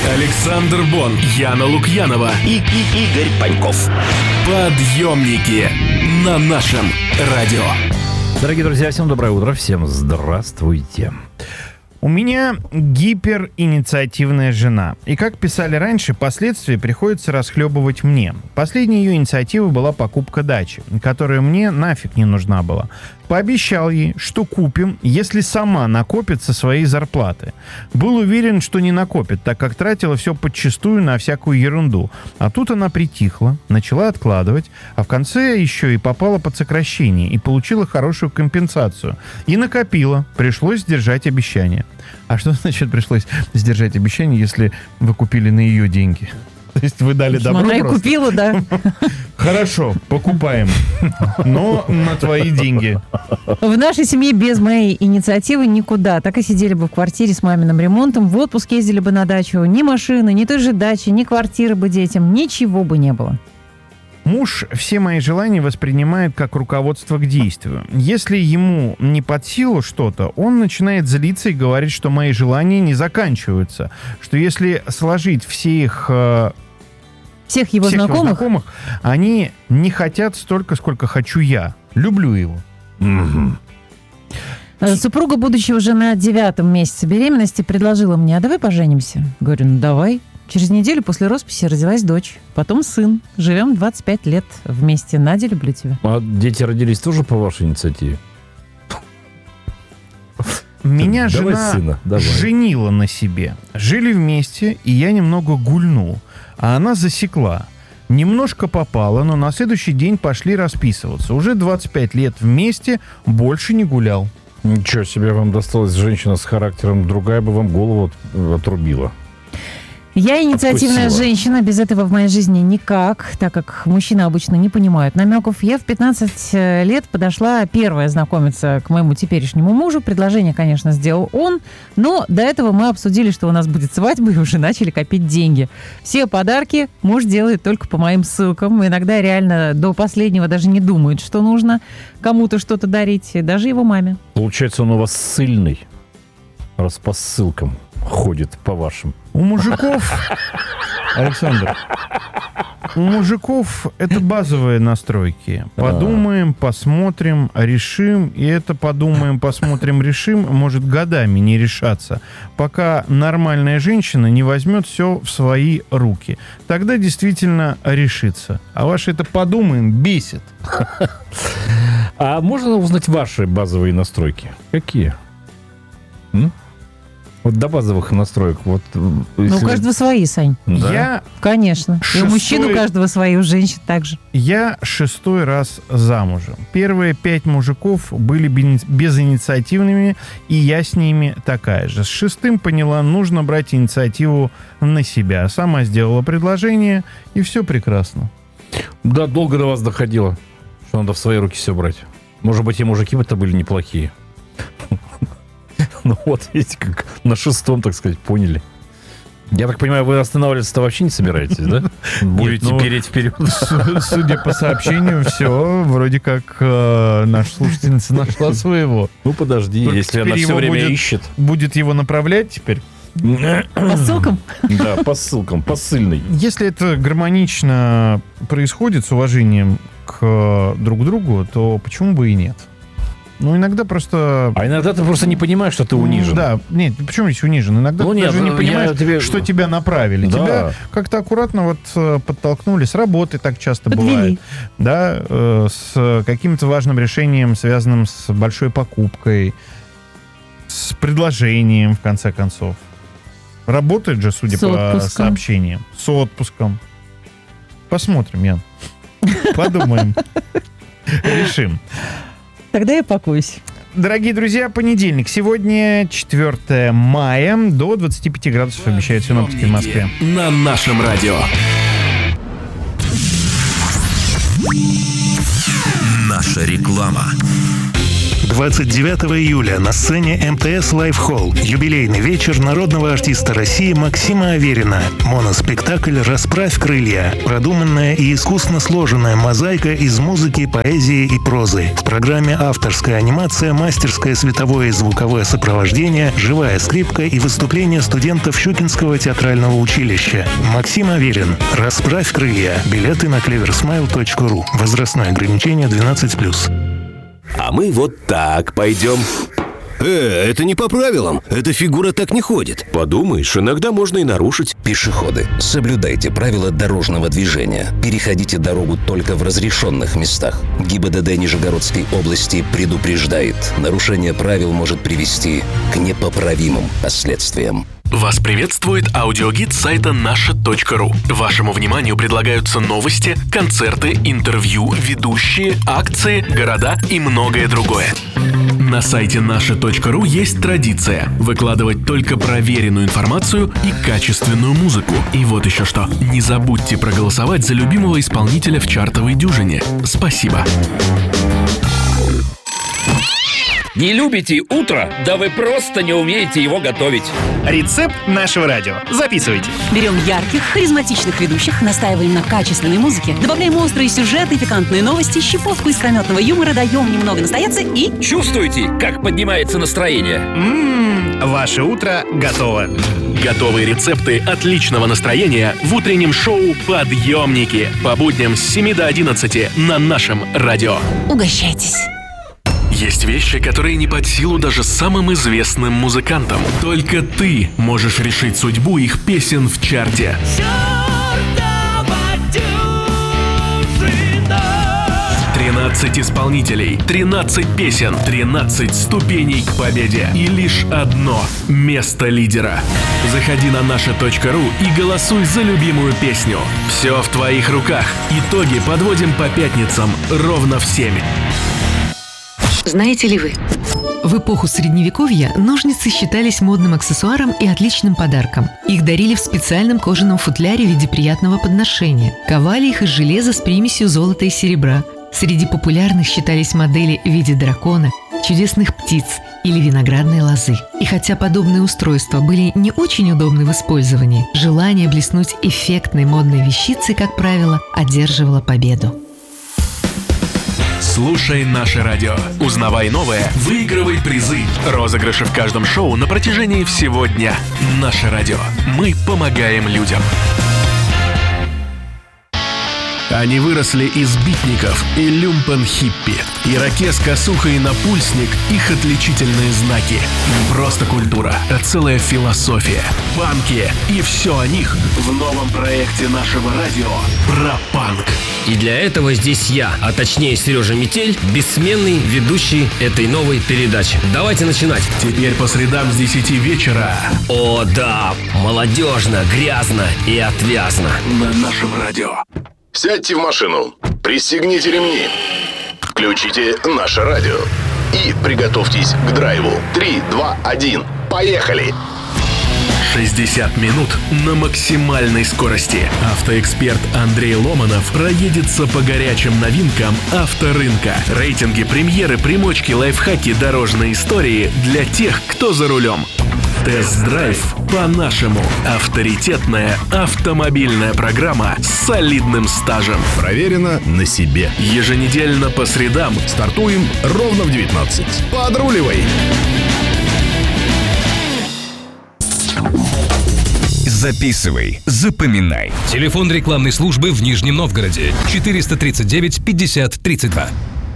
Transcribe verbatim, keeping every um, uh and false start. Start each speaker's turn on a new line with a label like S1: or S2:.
S1: Александр Бон, Яна Лукьянова
S2: и, и Игорь Паньков.
S1: Подъемники на нашем радио.
S3: Дорогие друзья, всем доброе утро, всем здравствуйте.
S4: У меня гиперинициативная жена. И, как писали раньше, последствия приходится расхлебывать мне. Последней ее инициативой была покупка дачи, которая мне нафиг не нужна была. Пообещал ей, что купим, если сама накопит со своей зарплаты. Был уверен, что не накопит, так как тратила все подчистую на всякую ерунду. А тут она притихла, начала откладывать, а в конце еще и попала под сокращение и получила хорошую компенсацию. И накопила, пришлось сдержать обещание. А что значит пришлось сдержать обещание, если вы купили на ее деньги? То есть вы дали добро
S5: она
S4: просто?
S5: И купила, да.
S4: Хорошо, покупаем. Но на твои деньги.
S5: В нашей семье без моей инициативы никуда. Так и сидели бы в квартире с маминым ремонтом, в отпуск ездили бы на дачу. Ни машины, ни той же дачи, ни квартиры бы детям. Ничего бы не было.
S4: Муж все мои желания воспринимает как руководство к действию. Если ему не под силу что-то, он начинает злиться и говорит, что мои желания не заканчиваются. Что если сложить все их... Э,
S5: всех его
S4: всех
S5: знакомых?
S4: его знакомых, они не хотят столько, сколько хочу я. Люблю его.
S3: Угу.
S5: Супруга, будучи уже на девятом месяце беременности, предложила мне: а давай поженимся? Говорю, ну давай. Через неделю после росписи родилась дочь, потом сын. Живем двадцать пять лет вместе. Надя, люблю тебя.
S3: А дети родились тоже по вашей инициативе?
S4: Меня
S3: давай
S4: жена
S3: сына, давай.
S4: женила на себе. Жили вместе, и я немного гульнул. А она засекла. Немножко попала, но на следующий день пошли расписываться. Уже двадцать пять лет вместе, больше не гулял.
S3: Ничего себе, вам досталась женщина с характером, другая бы вам голову отрубила.
S5: Я инициативная
S3: Откусила.
S5: женщина, без этого в моей жизни никак, так как мужчины обычно не понимают намеков. Я в пятнадцать лет подошла первая знакомиться к моему теперешнему мужу. Предложение, конечно, сделал он, но до этого мы обсудили, что у нас будет свадьба, и уже начали копить деньги. Все подарки муж делает только по моим ссылкам. Иногда реально до последнего даже не думает, что нужно кому-то что-то дарить, даже его маме.
S3: Получается, он у вас ссыльный, раз по ссылкам ходит по вашим.
S4: У мужиков, Александр, у мужиков это базовые настройки. Подумаем, посмотрим, решим. И это подумаем, посмотрим, решим может годами не решаться, пока нормальная женщина не возьмет все в свои руки. Тогда действительно решится. А ваше это подумаем бесит.
S3: А можно узнать ваши базовые настройки? Какие? М? Вот до базовых настроек. Вот,
S5: Ну,
S3: если...
S5: у каждого свои, Сань.
S3: Да?
S4: Я,
S5: Конечно.
S4: Шестой...
S5: И у мужчин у каждого свои, у женщин также.
S4: я шестой раз замужем. Первые пять мужиков были безинициативными, и я с ними такая же. С шестым поняла, нужно брать инициативу на себя. Сама сделала предложение, и все прекрасно.
S3: Да, долго до вас доходило, что надо в свои руки все брать. Может быть, и мужики-то были неплохие. Ну вот, видите, как на шестом, так сказать, поняли. Я так понимаю, вы останавливаться-то вообще не собираетесь, да? Будете
S4: ну,
S3: переть вперед.
S4: Судя по сообщению, все, вроде как э, наша слушательница нашла своего.
S3: Ну подожди,
S4: Только
S3: если она
S4: теперь
S3: все
S4: его
S3: время
S4: будет-
S3: ищет.
S4: Будет его направлять теперь.
S5: По ссылкам?
S3: Да, по ссылкам, по ссыльной.
S4: Если это гармонично происходит с уважением к э, друг другу, то почему бы и нет? Ну, иногда просто...
S3: А иногда ты просто не понимаешь, что ты унижен.
S4: Да, нет, почему здесь унижен? Иногда
S3: Ну,
S4: ты
S3: нет,
S4: даже не
S3: я
S4: понимаешь,
S3: тебе-
S4: что тебя направили.
S3: Да.
S4: Тебя как-то аккуратно вот э, подтолкнули с работы, так часто
S5: Подвели.
S4: бывает. Да, э, с каким-то важным решением, связанным с большой покупкой, с предложением, в конце концов. Работает же, судя
S5: С
S4: по
S5: отпуском.
S4: сообщениям. С отпуском. Посмотрим, Ян. Подумаем. Решим.
S5: Тогда я пакуюсь.
S4: Дорогие друзья, понедельник. Сегодня четвёртое мая. До двадцати пяти градусов обещают синоптики в Москве.
S1: На нашем радио.
S2: Наша реклама.
S6: двадцать девятого июля на сцене эм тэ эс Live Hall юбилейный вечер народного артиста России Максима Аверина. Моноспектакль «Расправь крылья». Продуманная и искусно сложенная мозаика из музыки, поэзии и прозы. В программе авторская анимация, мастерское световое и звуковое сопровождение, живая скрипка и выступления студентов Щукинского театрального училища. Максим Аверин. «Расправь крылья». Билеты на клеверсмайл точка ру. Возрастное ограничение двенадцать плюс.
S2: А мы вот так пойдем.
S7: Э, это не по правилам. Эта фигура так не ходит.
S2: Подумаешь, иногда можно и нарушить.
S8: Пешеходы, соблюдайте правила дорожного движения. Переходите дорогу только в разрешенных местах. ГИБДД Нижегородской области предупреждает. Нарушение правил может привести к непоправимым последствиям.
S1: Вас приветствует аудиогид сайта наша точка ру. Вашему вниманию предлагаются новости, концерты, интервью, ведущие, акции, города и многое другое. На сайте наша точка ру есть традиция выкладывать только проверенную информацию и качественную музыку. И вот еще что. Не забудьте проголосовать за любимого исполнителя в чартовой дюжине. Спасибо.
S9: Не любите утро? Да вы просто не умеете его готовить.
S10: Рецепт нашего радио. Записывайте.
S11: Берем ярких, харизматичных ведущих, настаиваем на качественной музыке, добавляем острые сюжеты, пикантные новости, щепотку искрометного юмора, даем немного настояться и...
S9: Чувствуете, как поднимается настроение?
S10: Ммм, ваше утро готово.
S1: Готовые рецепты отличного настроения в утреннем шоу «Подъемники» по будням с семи до одиннадцати на нашем радио.
S11: Угощайтесь.
S1: Есть вещи, которые не под силу даже самым известным музыкантам. Только ты можешь решить судьбу их песен в чарте. тринадцать исполнителей, тринадцать песен, тринадцать ступеней к победе и лишь одно место лидера. Заходи на наша точка ру и голосуй за любимую песню. Все в твоих руках. Итоги подводим по пятницам ровно в семь.
S12: Знаете ли вы? В эпоху Средневековья ножницы считались модным аксессуаром и отличным подарком. Их дарили в специальном кожаном футляре в виде приятного подношения. Ковали их из железа с примесью золота и серебра. Среди популярных считались модели в виде дракона, чудесных птиц или виноградной лозы. И хотя подобные устройства были не очень удобны в использовании, желание блеснуть эффектной модной вещицей, как правило, одерживало победу.
S1: Слушай наше радио. Узнавай новое, выигрывай призы. Розыгрыши в каждом шоу на протяжении всего дня. Наше радио. Мы помогаем людям. Они выросли из битников и люмпен-хиппи. Ирокез, косуха и напульсник – их отличительные знаки. Не просто культура, а целая философия. Панки. И все о них в новом проекте нашего радио про панк.
S9: И для этого здесь я, а точнее Сережа Метель, бессменный ведущий этой новой передачи. Давайте начинать.
S1: Теперь по средам с десяти вечера.
S9: О да, молодежно, грязно и отвязно.
S1: На нашем радио.
S13: Сядьте в машину, пристегните ремни, включите наше радио и приготовьтесь к драйву. Три, два, один, поехали!
S1: шестьдесят минут на максимальной скорости. Автоэксперт Андрей Ломанов проедется по горячим новинкам авторынка. Рейтинги, премьеры, примочки, лайфхаки, дорожные истории для тех, кто за рулем. Тест-драйв по-нашему. Авторитетная автомобильная программа с солидным стажем.
S7: Проверено на себе.
S1: Еженедельно по средам.
S7: Стартуем ровно в девятнадцать. Подруливай!
S14: Записывай, запоминай.
S15: Телефон рекламной службы в Нижнем Новгороде. четыреста тридцать девять пятьдесят тридцать два.